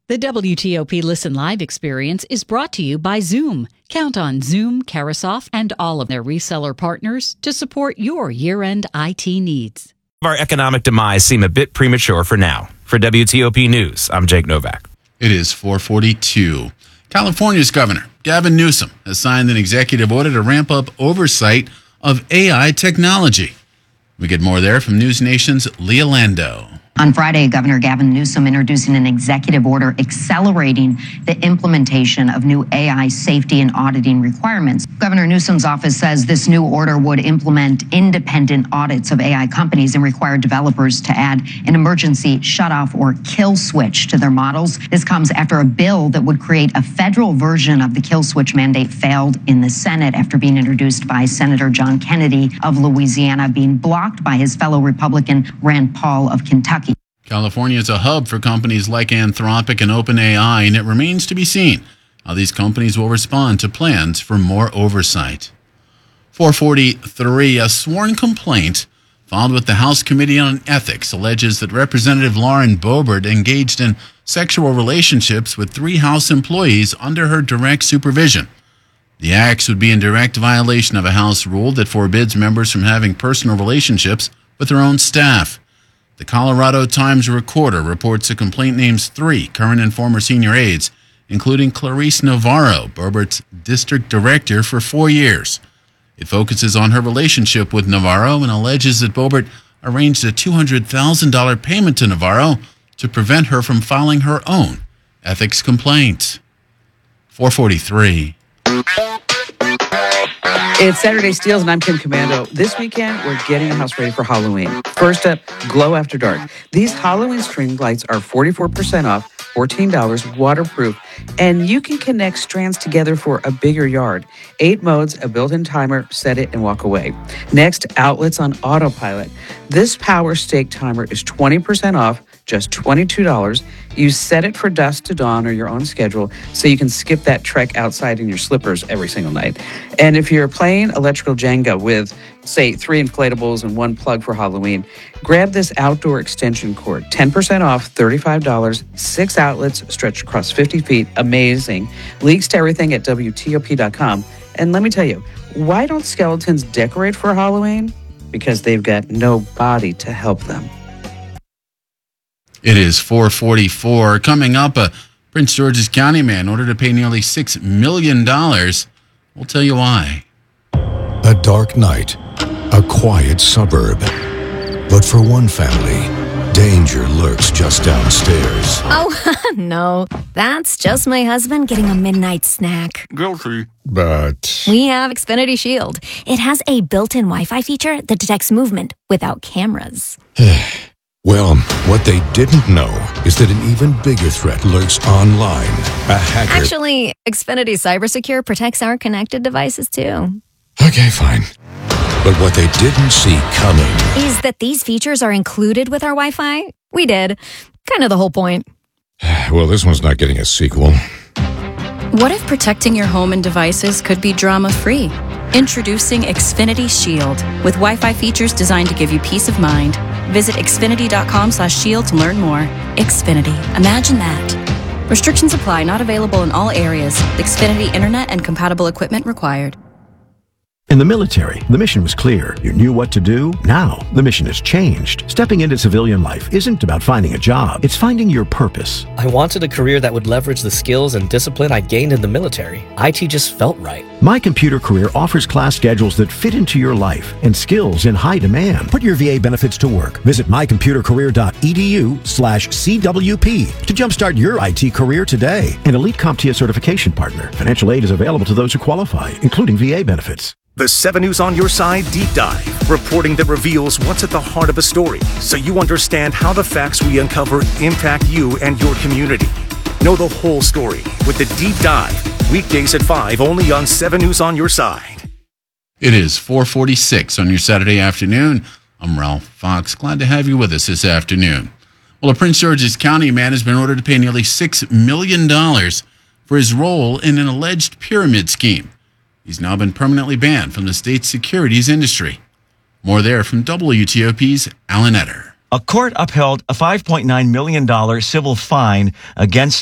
The WTOP Listen Live experience is brought to you by Zoom. Count on Zoom, Carasoft, and all of their reseller partners to support your year-end IT needs. Our economic demise seem a bit premature for now. For WTOP News, I'm Jake Novak. It is 4:42. California's Governor Gavin Newsom has signed an executive order to ramp up oversight of AI technology. We get more there from News Nation's Leah Lando. On Friday, Governor Gavin Newsom introducing an executive order accelerating the implementation of new AI safety and auditing requirements. Governor Newsom's office says this new order would implement independent audits of AI companies and require developers to add an emergency shutoff or kill switch to their models. This comes after a bill that would create a federal version of the kill switch mandate failed in the Senate after being introduced by Senator John Kennedy of Louisiana, being blocked by his fellow Republican Rand Paul of Kentucky. California is a hub for companies like Anthropic and OpenAI, and it remains to be seen how these companies will respond to plans for more oversight. 443, a sworn complaint filed with the House Committee on Ethics alleges that Representative Lauren Boebert engaged in sexual relationships with 3 House employees under her direct supervision. The acts would be in direct violation of a House rule that forbids members from having personal relationships with their own staff. The Colorado Times-Recorder reports the complaint names 3 current and former senior aides, including Clarice Navarro, Boebert's district director for 4 years. It focuses on her relationship with Navarro and alleges that Boebert arranged a $200,000 payment to Navarro to prevent her from filing her own ethics complaint. 443. It's Saturday Steals, and I'm Kim Commando. This weekend, we're getting the house ready for Halloween. First up, Glow After Dark. These Halloween string lights are 44% off, $14, waterproof, and you can connect strands together for a bigger yard. 8 modes, a built-in timer, set it and walk away. Next, outlets on autopilot. This power stake timer is 20% off, just $22. You set it for dusk to dawn or your own schedule so you can skip that trek outside in your slippers every single night. And if you're playing electrical Jenga with, say, 3 inflatables and 1 plug for Halloween, grab this outdoor extension cord. 10% off, $35, 6 outlets stretched across 50 feet. Amazing. Links to everything at WTOP.com. And let me tell you, why don't skeletons decorate for Halloween? Because they've got no body to help them. It is 4:44. Coming up, a Prince George's County man ordered to pay nearly $6 million. We'll tell you why. A dark night, a quiet suburb. But for one family, danger lurks just downstairs. Oh, no. That's just my husband getting a midnight snack. Guilty. But We have Xfinity Shield. It has a built-in Wi-Fi feature that detects movement without cameras. well, what they didn't know is that an even bigger threat lurks online. A hacker. Actually, Xfinity CyberSecure protects our connected devices, too. Okay, fine. But what they didn't see coming Is that these features are included with our Wi-Fi? We did. Kind of the whole point. Well, this one's not getting a sequel. What if protecting your home and devices could be drama-free? Introducing Xfinity Shield, with Wi-Fi features designed to give you peace of mind. Visit xfinity.com/shield to learn more. Xfinity. Imagine that. Restrictions apply. Not available in all areas. Xfinity Internet and compatible equipment required. In the military, the mission was clear. You knew what to do. Now, the mission has changed. Stepping into civilian life isn't about finding a job. It's finding your purpose. I wanted a career that would leverage the skills and discipline I gained in the military. IT just felt right. My Computer Career offers class schedules that fit into your life and skills in high demand. Put your VA benefits to work. Visit mycomputercareer.edu/CWP to jumpstart your IT career today. An elite CompTIA certification partner. Financial aid is available to those who qualify, including VA benefits. The 7 News on Your Side Deep Dive, reporting that reveals what's at the heart of a story, so you understand how the facts we uncover impact you and your community. Know the whole story with the Deep Dive, weekdays at 5, only on 7 News on Your Side. It is 4:46 on your Saturday afternoon. I'm Ralph Fox. Glad to have you with us this afternoon. Well, a Prince George's County man has been ordered to pay nearly $6 million for his role in an alleged pyramid scheme. He's now been permanently banned from the state's securities industry. More there from WTOP's Alan Etter. A court upheld a $5.9 million civil fine against